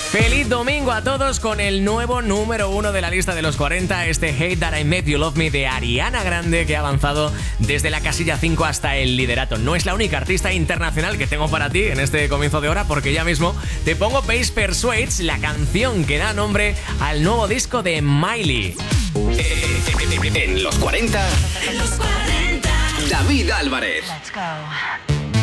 Feliz domingo a todos con el nuevo número 1 de la lista de los 40, este Hate That I Met You Love Me de Ariana Grande, que ha avanzado desde la casilla 5 hasta el liderato. No es la única artista internacional que tengo para ti en este comienzo de hora, porque ya mismo te pongo Base Persuades, la canción que da nombre al nuevo disco de Miley. En los 40, David Álvarez. Let's go.